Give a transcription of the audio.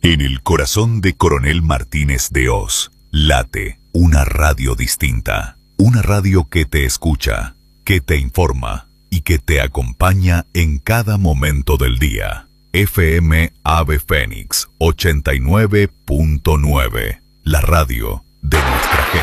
En el corazón de Coronel Martínez de Hoz, late una radio distinta. Una radio que te escucha, que te informa y que te acompaña en cada momento del día. FM Ave Fénix 89.9, la radio de nuestra gente.